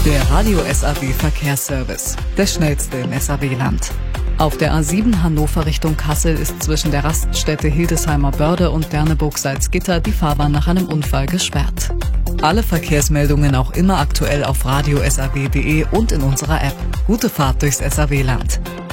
Der Radio SAW Verkehrsservice, der schnellste im SAW-Land. Auf der A7 Hannover Richtung Kassel ist zwischen der Raststätte Hildesheimer Börde und Berneburg-Salzgitter die Fahrbahn nach einem Unfall gesperrt. Alle Verkehrsmeldungen auch immer aktuell auf radio-saw.de und in unserer App. Gute Fahrt durchs SAW-Land.